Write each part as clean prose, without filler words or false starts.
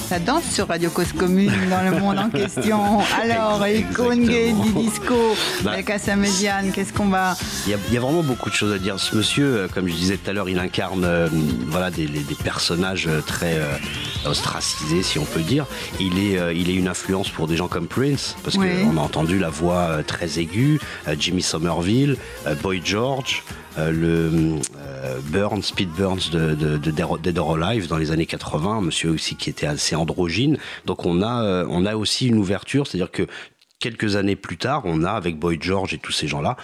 Ça danse sur Radio Cause Commune dans le monde en question. Alors, icône gay du disco, avec Assa Mediane, qu'est-ce qu'on va... Il y a vraiment beaucoup de choses à dire. Ce monsieur, comme je disais tout à l'heure, il incarne des personnages très ostracisés, si on peut dire. Il est une influence pour des gens comme Prince, parce qu'on a entendu la voix très aiguë, Jimmy Somerville, Boy George, Pete Burns de Dead or Alive dans les années 80, monsieur aussi qui était assez androgyne. Donc on a aussi une ouverture, c'est-à-dire que quelques années plus tard, on a avec Boy George et tous ces gens-là,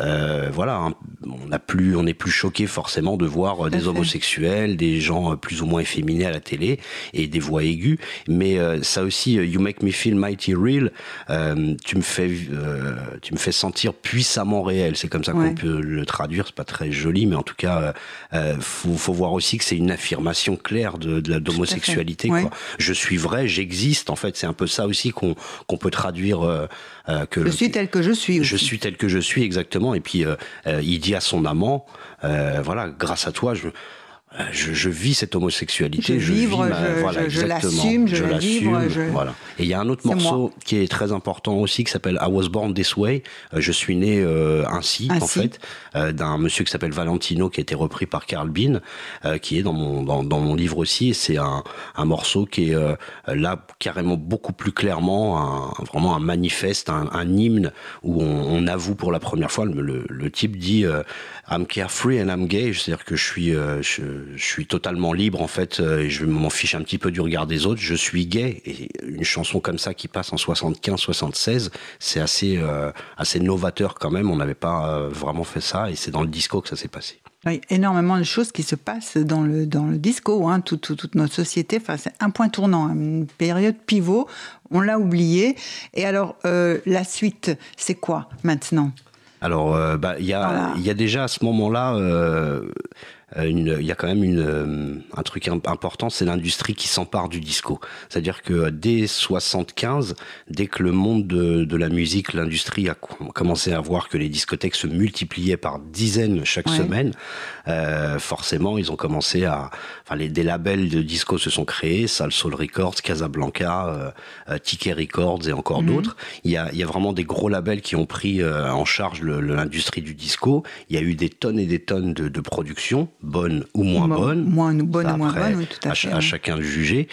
on n'est plus choqué forcément de voir des homosexuels, des gens plus ou moins efféminés à la télé et des voix aiguës. Mais ça aussi, You Make Me Feel Mighty Real, tu me fais sentir puissamment réel. C'est comme ça qu'on peut le traduire. C'est pas très joli, mais en tout cas, faut voir aussi que c'est une affirmation claire d'homosexualité. Quoi. Je suis vrai, j'existe. En fait, c'est un peu ça aussi qu'on peut traduire. Je suis tel que je suis aussi. Je suis tel que je suis, exactement. Et puis, il dit à son amant, grâce à toi, je vis cette homosexualité. Je l'assume, je la vivre. Voilà. Et il y a un autre morceau qui est très important aussi, qui s'appelle I Was Born This Way. Je suis né ainsi, en fait, d'un monsieur qui s'appelle Valentino, qui a été repris par Carl Bean, qui est dans mon livre aussi. Et c'est un morceau qui est là carrément beaucoup plus clairement, vraiment un manifeste, un hymne où on avoue pour la première fois. Le type dit I'm carefree and I'm gay, c'est-à-dire que je suis totalement libre en fait, et je m'en fiche un petit peu du regard des autres, je suis gay. Et une chanson comme ça qui passe en 75-76, c'est assez novateur quand même, on n'avait pas vraiment fait ça, et c'est dans le disco que ça s'est passé. Oui, énormément de choses qui se passent dans le disco, toute notre société. Enfin, c'est un point tournant, une période pivot, on l'a oublié. Et alors, la suite, c'est quoi maintenant ? Alors, il y a déjà à ce moment-là, il y a quand même un truc important, c'est l'industrie qui s'empare du disco. C'est-à-dire que dès 75, dès que le monde de la musique, l'industrie a commencé à voir que les discothèques se multipliaient par dizaines chaque semaine, forcément, ils ont commencé des labels de disco se sont créés, Salsoul Records, Casablanca, Ticket Records et encore d'autres. Il y a vraiment des gros labels qui ont pris en charge l'industrie du disco. Il y a eu des tonnes et des tonnes de production, bonne ou moins bonne. Bonne ou moins bonne, oui, tout à fait. À chacun de juger.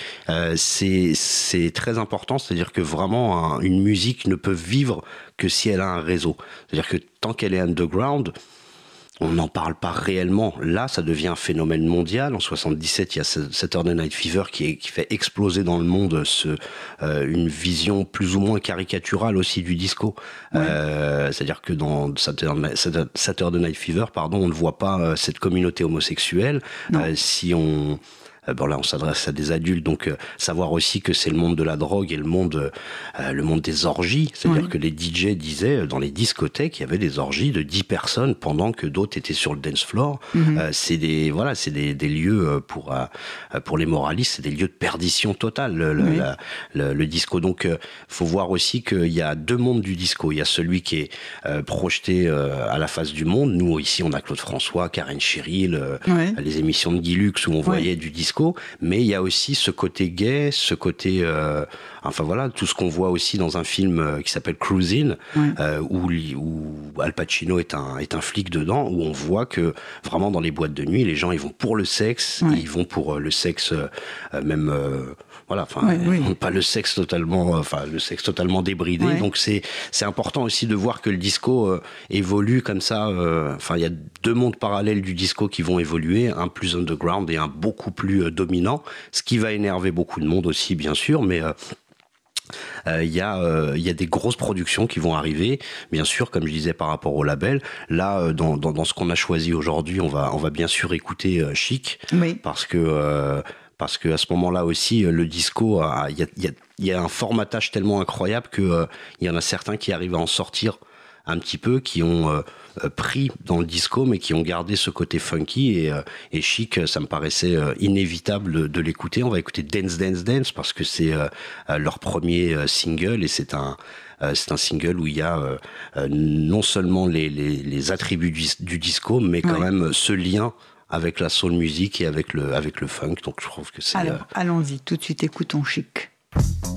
C'est très important, c'est-à-dire que vraiment, une musique ne peut vivre que si elle a un réseau. C'est-à-dire que tant qu'elle est underground, on n'en parle pas réellement. Là, ça devient un phénomène mondial. En 77, il y a Saturday Night Fever qui fait exploser dans le monde une vision plus ou moins caricaturale aussi du disco. C'est-à-dire que dans Saturday Night Fever, on ne voit pas cette communauté homosexuelle. Là, on s'adresse à des adultes, donc savoir aussi que c'est le monde de la drogue et le monde des orgies. C'est-à-dire que les DJ disaient, dans les discothèques, il y avait des orgies de 10 personnes pendant que d'autres étaient sur le dance floor. C'est des lieux pour les moralistes, c'est des lieux de perdition totale, le disco. Donc, faut voir aussi qu'il y a deux mondes du disco. Il y a celui qui est projeté à la face du monde. Nous, ici, on a Claude François, Karen Cheryl, les émissions de Guy Lux où on voyait du disco. Mais il y a aussi ce côté gay, ce côté, tout ce qu'on voit aussi dans un film qui s'appelle Cruising, où Al Pacino est un flic dedans, où on voit que vraiment dans les boîtes de nuit, les gens ils vont pour le sexe, ils vont pour le sexe pas le sexe totalement débridé. Donc c'est important aussi de voir que le disco évolue comme ça. Il y a deux mondes parallèles du disco qui vont évoluer, un plus underground et un beaucoup plus dominant, ce qui va énerver beaucoup de monde aussi, bien sûr, mais il y a des grosses productions qui vont arriver, bien sûr, comme je disais par rapport au label. Là, dans ce qu'on a choisi aujourd'hui, on va bien sûr écouter Chic, parce que à ce moment-là aussi, le disco, il y a un formatage tellement incroyable que il y en a certains qui arrivent à en sortir un petit peu, qui ont pris dans le disco, mais qui ont gardé ce côté funky, et Chic, ça me paraissait inévitable de l'écouter. On va écouter Dance Dance Dance, parce que c'est leur premier single, et c'est un single où il y a non seulement les attributs du disco, mais quand même ce lien avec la soul music et avec le funk. Donc je trouve que c'est... Alors, allons-y, tout de suite, écoutons Chic.